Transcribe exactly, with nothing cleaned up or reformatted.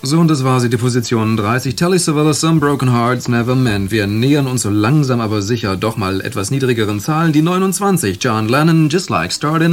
So, und das war sie, die Position dreißig. Telly Savalas, Some Broken Hearts Never Mend. Wir nähern uns so langsam aber sicher doch mal etwas niedrigeren Zahlen. Die neunundzwanzig. John Lennon, Just Like Starting